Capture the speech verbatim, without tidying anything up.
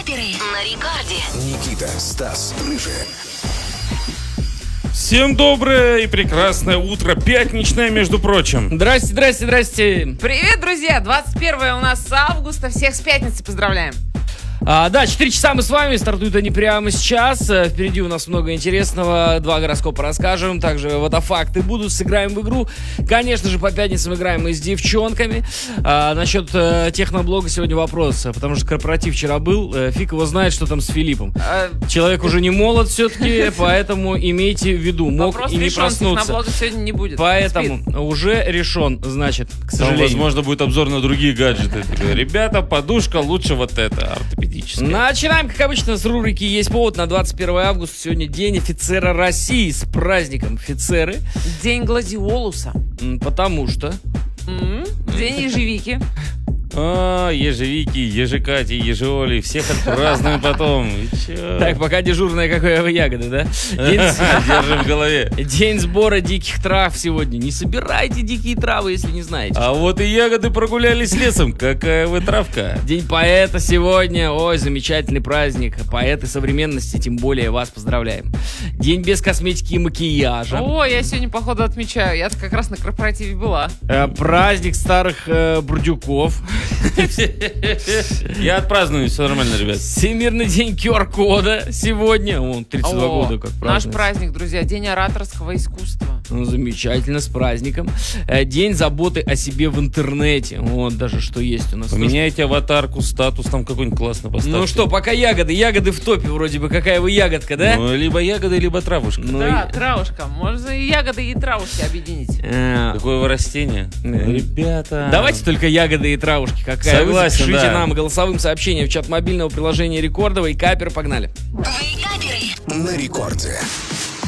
Вейкаперы на рекорде. Никита, Стас, Рыжий. Всем доброе и прекрасное утро, пятничное, между прочим. Здрасте, здрасте, здрасте. Привет, друзья! двадцать первое у нас августа. Всех с пятницы поздравляем. А, да, четыре часа мы с вами, стартуют они прямо сейчас. Впереди у нас много интересного, два гороскопа расскажем, также водофакты будут, сыграем в игру. Конечно же, по пятницам играем мы с девчонками. А, насчет э, техноблога сегодня вопрос, потому что корпоратив вчера был, э, фиг его знает, что там с Филиппом. А... Человек уже не молод все-таки, поэтому имейте в виду, мог вопрос и не решен, проснуться. Техноблога сегодня не будет. Поэтому Спит. уже решен, значит, к Там, сожалению. возможно, будет обзор на другие гаджеты. Ребята, подушка лучше вот эта, ортопедическая. Начинаем, как обычно, с рубрики «Есть повод» на двадцать первое августа. Сегодня День офицера России. С праздником, офицеры. День гладиолуса. М, Потому что... М-м. День ежевики. А, ежевики, ежекати, ежеоли, всех отпразднуем потом. И чё? Так, пока дежурная какая вы ягода, да? День, Держим в голове. День сбора диких трав сегодня. Не собирайте дикие травы, если не знаете. А вот и ягоды прогулялись лесом. Какая вы травка. День поэта сегодня. Ой, замечательный праздник. Поэты современности, тем более вас поздравляем. День без косметики и макияжа. О, я сегодня, походу, отмечаю. Я-то как раз на корпоративе была. Э, Праздник старых э, бурдюков. Я отпраздную, все нормально, ребят. Всемирный день ку ар-кода сегодня. Он тридцать два О, года как наш празднуется. праздник, друзья. День ораторского искусства. Ну, замечательно, с праздником. Э, День заботы о себе в интернете. Вот даже что есть у нас. Поменяйте аватарку, статус там какой-нибудь классный поставьте. Ну что, пока ягоды. Ягоды в топе вроде бы. Какая вы ягодка, да? Ну, либо ягоды, либо травушка. Ну, Да, и- травушка. Можно и ягоды, и травушки объединить. Э, Какое вы растение? Э, Ребята. Давайте только ягоды и травушки. Какая Согласен, вы? Запишите да. нам голосовым сообщением в чат мобильного приложения Рекордова и Капер. Погнали. Вейкаперы. На рекорде.